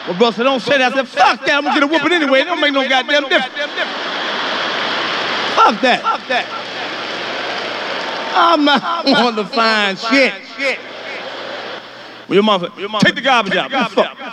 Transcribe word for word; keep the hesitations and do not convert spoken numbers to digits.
Well, bro, so don't say that. I said, fuck that. I'm gonna get a whooping anyway. It don't make no goddamn difference. Fuck that. Fuck that. I'm not on the fine shit. Well, your mother, take the garbage out. Fuck.